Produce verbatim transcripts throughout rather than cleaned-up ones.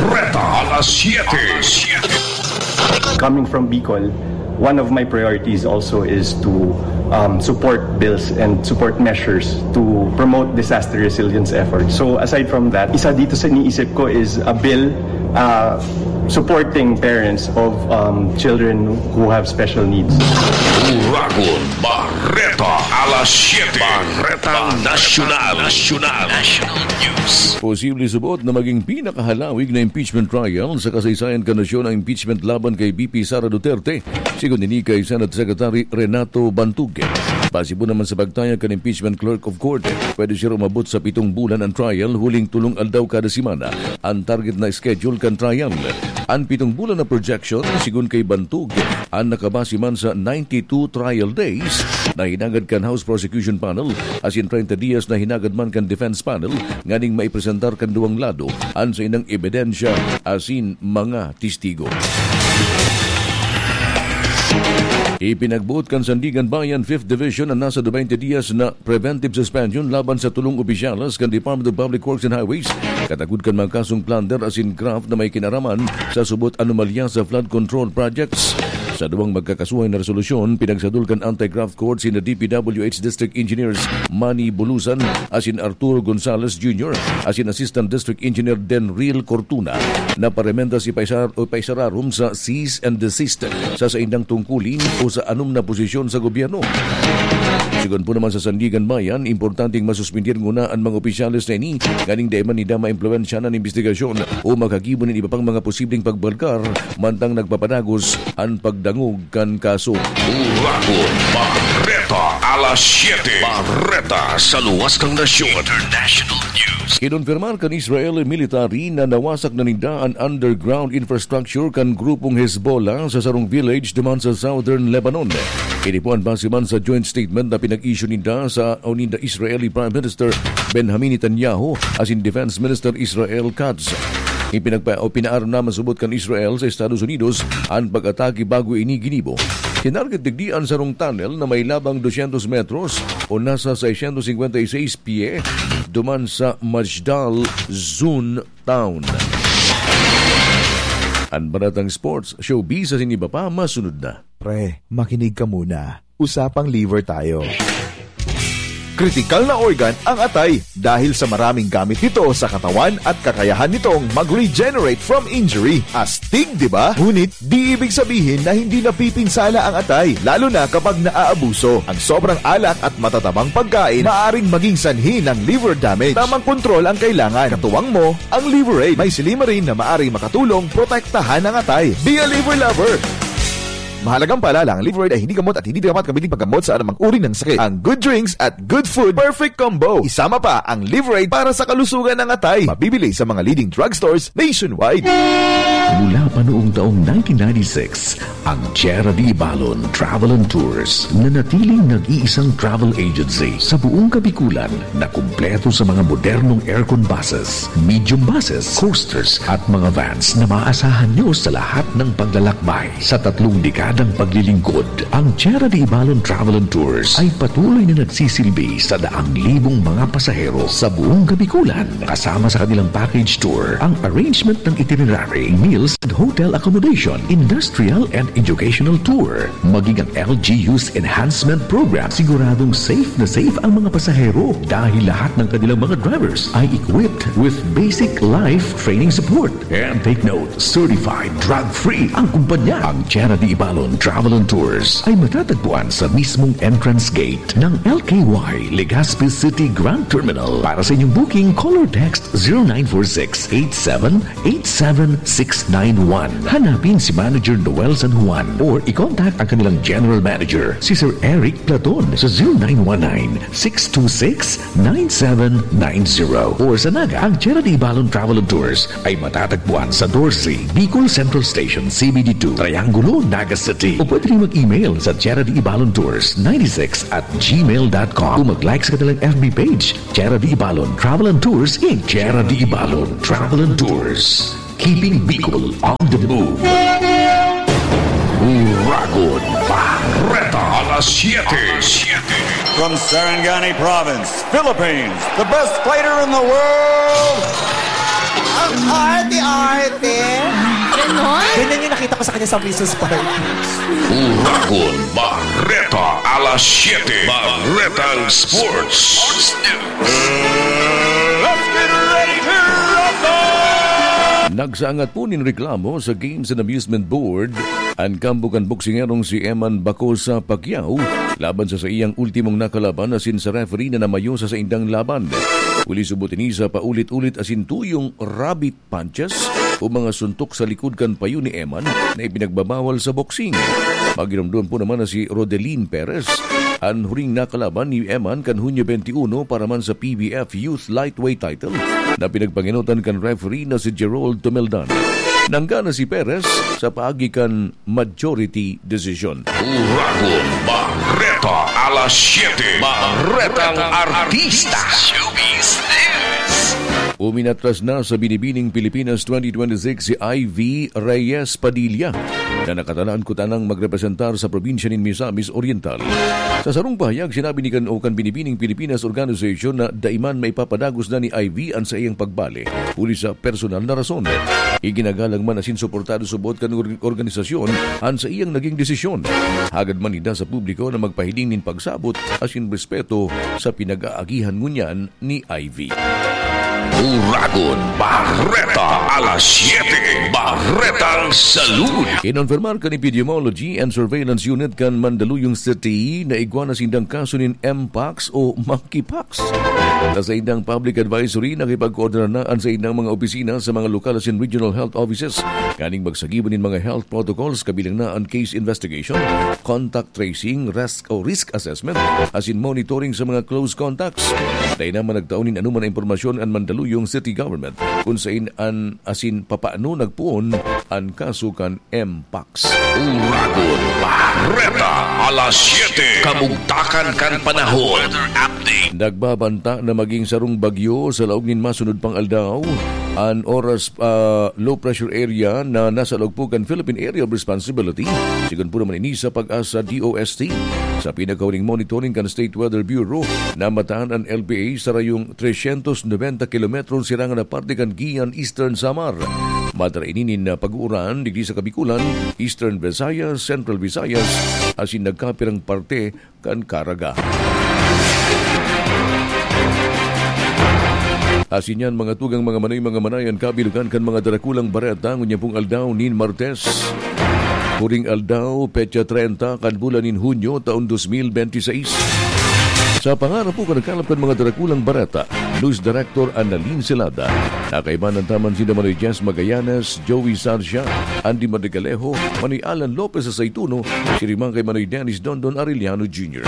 Barreta, alas siete. Coming from Bicol, one of my priorities also is to um, support bills and support measures to promote disaster resilience efforts. So aside from that, isa dito sa iniisip ko is a bill uh, supporting parents of um, children who have special needs. Uragon Barreta, alas siete. Barreta Nacional. Nacional. National News. Posible subot na maging pinakahalawig na impeachment trial sa kasaysayan kanasyon ang impeachment laban kay B P Sara Duterte, sigon ni kay Senate Secretary Renato Bantugue. Base po naman sa pagtayag kan impeachment clerk of court, pwede siya umabot sa pitong bulan ang trial, huling tulong aldaw kada simana. Ang target na schedule kan trial. Ang pitong bulan na projection, sigon kay Bantugue, ang nakabase man sa ninety-two trial days na hinagad kan House Prosecution Panel, as in thirty dias na hinagad man kan Defense Panel, nganing maipresentar kan duwang lado ang sa inang ebidensya as in mga testigo. Ipinagbuot kan Sandigan Bayan fifth Division ang nasa twenty dias na preventive suspension laban sa tulong opisyalas kan Department of Public Works and Highways. Katagud kan mga kasong plunder as in graft na may kinaraman sa subot anomalya sa flood control projects. Sa duwang magkakasuhay na resolusyon, pinagsadulkan anti-graft court sina D P W H District Engineers Manny Bulusan, as in Arturo Gonzalez Junior, as in Assistant District Engineer Denril Cortuna, na parementa si Paisar o Paisararum sa cease and desist sa saindang tungkulin o sa anum na posisyon sa gobyerno. Sigon po naman sa Sandigan Bayan, importanteng masuspindir nguna ang mga opisyalis na ini, ganing daiman ni dama impluensya ng investigasyon o makagibo ng iba pang mga posibleng pagbalkar, mantang nagpapadagos ang pagdangog kan kaso. Uragon Barreta, alas siete. Barreta sa luwas kang nasyon. International News. Kinonfirmar kan Israeli military na nawasak na ninda ang underground infrastructure kan grupong Hezbollah sa sarong village duman sa southern Lebanon. Ini po ang base man sa joint statement na pinag-issue ninda sa uninda Israeli Prime Minister Benjamin Netanyahu as in Defense Minister Israel Katz. Ipinagpa o pinaaram na masubot kan Israel sa Estados Unidos ang pag-atake bago ini ginibo. Kinarget digdian sa rong tunnel na may labang two hundred metros o nasa six hundred fifty-six pie duman sa Majdal Zun Town. Ang baratang sports, showbiz sa siniba pa, masunod na. Pre, makinig ka muna. Usapang liver tayo. Kritikal na organ ang atay dahil sa maraming gamit nito sa katawan at kakayahan nitong mag-regenerate from injury. Astig, di ba? Ngunit di ibig sabihin na hindi napipinsala ang atay, lalo na kapag naaabuso. Ang sobrang alak at matatabang pagkain maaaring maging sanhi ng liver damage. Tamang kontrol ang kailangan. Katuwang mo ang Liverade. May silimarin na maaaring makatulong protektahan ang atay. Be a liver lover! Mahalagang paalala, ang Liverade ay hindi gamot at hindi dapat kabiling paggamot sa anumang uri ng sakit. Ang good drinks at good food, perfect combo. Isama pa ang Liverade para sa kalusugan ng atay. Mabibili sa mga leading drugstores nationwide. Mula pa noong taong nineteen ninety-six, ang Tierra de Ibalon Travel and Tours na natiling nag-iisang travel agency sa buong Kabikulan na kumpleto sa mga modernong aircon buses, medium buses, coasters at mga vans na maaasahan nyo sa lahat ng paglalakbay. Sa tatlong dekadang paglilingkod, ang Tierra de Ibalon Travel and Tours ay patuloy na nagsisilbi sa daang libong mga pasahero sa buong Kabikulan. Kasama sa kanilang package tour, ang arrangement ng itinerary, meals and hotel accommodation, industrial and educational tour, maging ang L G U's enhancement program. Siguradong safe na safe ang mga pasahero dahil lahat ng kanilang mga drivers ay equipped with basic life training support. And take note, certified drug-free ang kumpanya. Ang Tierra de Ibalon Travel and Tours ay matatagpuan sa mismong entrance gate ng L K Y Legazpi City Grand Terminal. Para sa inyong booking, call or text zero nine four six, eight seven eight seven six nine one. Hanapin si Manager Noel San Juan or i-contact ang kanilang General Manager, si Sir Eric Platon sa zero nine one nine, six two six, nine seven nine zero. Or sa Naga, ang Tierra de Ibalon Travel and Tours ay matatagpuan sa Dorsey, Bicol Central Station, C B D two, Triangulo, Naga City. O pwede rin mag-email sa Tierra de Ibalon Tours ninety-six at gmail dot com o mag-like sa kanilang F B page, Tierra de Ibalon Travel and Tours Incorporated. Tierra de Ibalon Travel and Tours, keeping Bicol on the move. Uragon Barreta, alas siete. From Sarangani Province, Philippines, the best fighter in the world, ang art, the art. ako sa kanya sa Christmas party. Uragon Barreta alas siyete. Barretang Sports. Sports News. Let's get ready to rumble! Nagsaangat po nin reklamo sa Games and Amusement Board ang kambukan boksingerong si Eman Bacosa Pacquiao laban sa sa iyang ultimong nakalaban asin sa referee na namayo sa saindang laban. Uli subutin sa paulit-ulit asin tuyong rabbit punches o mga suntok sa likod kan payo ni Eman na ipinagbabawal sa boxing. Magiramdam po naman na si Rodeline Perez ang huring nakalaban ni Eman kan Hunyo twenty-one para man sa P B F Youth Lightweight title na pinagpanginutan kan referee na si Gerald Tomeldan. Nanggana si Perez sa paagi kan majority decision. Uragon Barreta alas siyete. Barretang Artista. Showbiz News. Uminatras na sa Binibining Pilipinas twenty twenty-six si Ivy Reyes Padilla na nakatalaan ko tanang magrepresentar sa probinsya ng Misamis Oriental. Sa sarong pahayag, sinabi ni Kanukan Binibining Pilipinas Organization na daiman may papadagos na ni Ivy ang sa iyang pagbali uli sa personal na rason. Iginagalang man asin suportado subot kan organisasyon ang sa iyang naging desisyon. Hagad man nida sa publiko na magpahiling nin pagsabot asin respeto sa pinag-aagihan ngunyan ni Ivy. Uragon Barreta alas siyete. Barretang Salud. Kinonfirmar kan Epidemiology and Surveillance Unit kan Mandaluyong City na iguana sindang kaso nin M-Pox o Monkeypox. Sa indang public advisory, nakipag-coordinate na ang sa indang mga opisina sa mga local and regional health offices. Kaning magsagiban nin mga health protocols kabilang na ang case investigation, contact tracing, risk o risk assessment, asin monitoring sa mga close contacts. Dahil naman nagtaon nin anuman na impormasyon ang Mandaluyong City Government kung saan an asin papaano nagpuon ang kasukan M-Pox. Uragon Barreta alas siyete. Kamugtakan kan panahon. Weather update. Nagbabanta na maging sarong bagyo sa laog nin masunod pang aldaw ang oras uh, low pressure area na nasa lugpugan Philippine Area of Responsibility. Sigun po naman ini sa pag-asa D O S T. Sa pinakauling monitoring kan State Weather Bureau na mataan ang L B A sa rayong three hundred ninety kilometron sirangan na parte kan Giyan Eastern Samar. Matraininin na pag-uuran digdi sa Kabikulan, Eastern Visayas, Central Visayas, asin nagkapirang parte kan Caraga. Asin yan mga tugang mga manay mga manayan kabilugan kan mga darakulang bareta ngunya pong aldaw nin Martes. Huring aldaw petsa thirty kan bulan nin Hunyo taon twenty twenty-six. Sa pangarap po kanagkalap kan mga darakulang bareta, News Director Annalyn Celada, nakaiban ng taman si Manoy Jess Magallanes, Joey Sarcia, Andy Madegalejo, Manoy Alan Lopez sa Saituno, si rimang kay Manoy Dennis Dondon Arellano Junior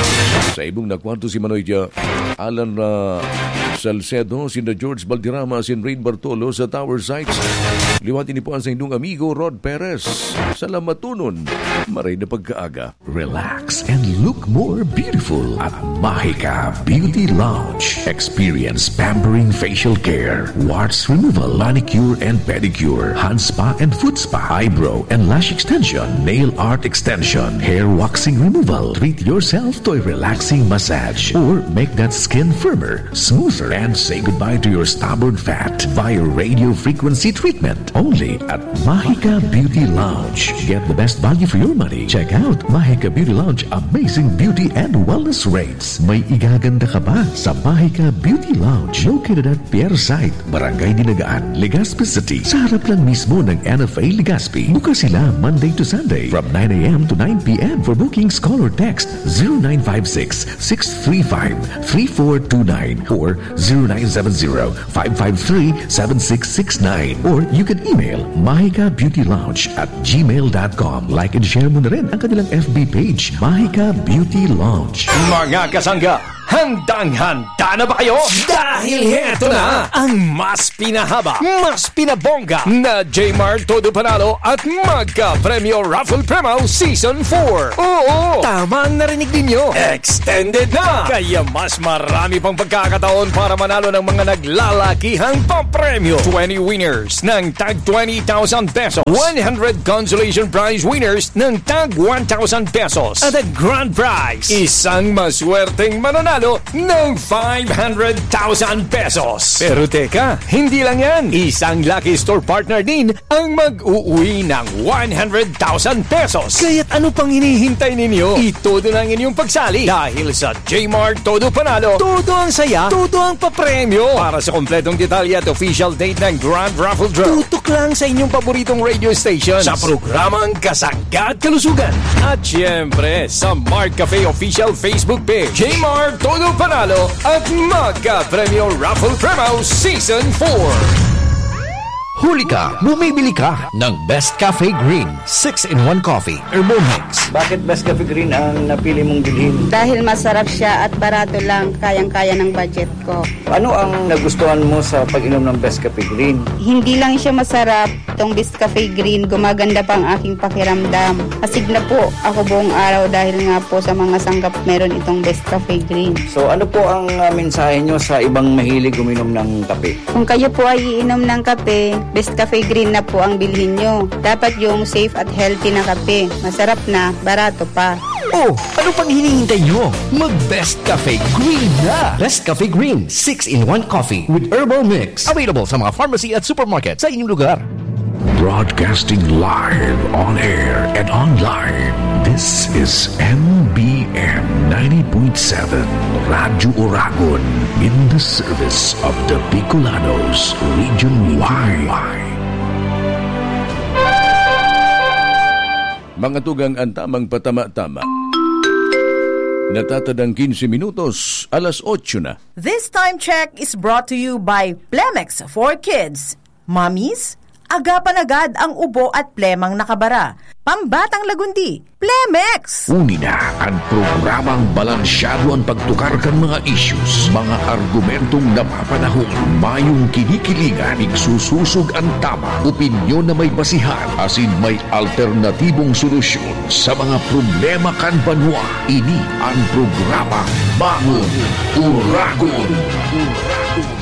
Sa ibong nakwanto si Manoy Jess, Alan uh, Salcedo, si George Baldirama, si Rain Bartolo sa Tower Sites. Liwatin ni po ang sa indong amigo Rod Perez. Salamat tunon, maray na pagkaaga. Relax and look more beautiful at Mahika Beauty Lounge. Experience pampering facial care, warts removal, manicure and pedicure, hand spa and foot spa, eyebrow and lash extension, nail art extension, hair waxing removal. Treat yourself to a relaxing massage or make that skin firmer, smoother, and say goodbye to your stubborn fat via radio frequency treatment. Only at Mahika Beauty Lounge. Get the best value for your money. Check out Mahika Beauty Lounge amazing beauty and wellness rates. May igaganda ka ba sa Mahika Beauty Lounge located at Pierre Site, Barangay Dinagaan, Legazpi City. Sa harap lang mismo ng N F A Legazpi. Bukas sila Monday to Sunday from nine a.m. to nine p.m. For bookings, call or text zero nine five six, six three five, three four two nine or zero nine seven zero, five five three, seven six six nine or you can email mahika beauty lounge at gmail dot com. Like and share mo na rin ang kanilang F B page, Mahika Beauty Lounge. Mga kasangga, handang-handa na ba kayo? Dahil heto na ang mas pinahaba, mas pinabongga na J-Mart Todo Panalo at Magka Premyo Raffle Premo Season four. Oo, tama ang narinig ninyo. Extended na! Kaya mas marami pang pagkakataon para manalo ng mga naglalakihang papremyo. twenty winners ng tag twenty thousand pesos. one hundred consolation prize winners ng tag one thousand pesos. At ang grand prize, isang maswerteng mananalo manalo ng five hundred thousand pesos. Pero teka, hindi lang yan. Isang Lucky Store partner din ang mag-uuwi ng one hundred thousand pesos. Kaya't ano pang hinihintay ninyo? Itodo na ang inyong pagsali dahil sa J-Mart Todo Panalo, todo ang saya, todo ang papremyo. Para sa kompletong detalye at official date ng Grand Raffle Draw, tutok lang sa inyong paboritong radio stations sa programang Kasagad Kalusugan. At syempre, sa Mart Cafe official Facebook page, J-Mart Todo Panalo at Magka Premio Raffle Promo Season four. Huli ka, bumibili ka ng Best Cafe Green six in one Coffee Herbal Mix. Bakit Best Cafe Green ang napili mong bilhin? Dahil masarap siya at barato lang, kayang-kaya ng budget ko. Ano ang nagustuhan mo sa pag-inom ng Best Cafe Green? Hindi lang siya masarap, itong Best Cafe Green, gumaganda pa ang aking pakiramdam. Asig na po ako buong araw dahil nga po sa mga sanggap meron itong Best Cafe Green. So ano po ang uh, mensahe nyo sa ibang mahilig uminom ng kape? Kung kayo po ay iinom ng kape, Best Cafe Green na po ang bilhin nyo. Dapat yung safe at healthy na kape. Masarap na, barato pa. Oh, ano pang hinihintay nyo? Mag-Best Cafe Green na! Best Cafe Green six in one Coffee with Herbal Mix. Available sa mga pharmacy at supermarket sa inyong lugar. Broadcasting live on air and online. This is M B M ninety point seven Radyo Oragon in the service of the Bicolanos Region Y. Mga tugang ang tamang patama-tama. Natatadang fifteen minutos, alas otso na. This time check is brought to you by Plemex for Kids. Mommies, agapan agad ang ubo at plemang nakabara. Pambatang lagundi, Plemex! Uni na ang programang balansyado ang pagtukar kan mga issues, mga argumentong napapanahon, mayong kinikilingan, igsususog ang tama, opinyon na may basihan, asin may alternatibong solusyon sa mga problema kan banwa. Ini ang programa Bangon Uragon. Uragon.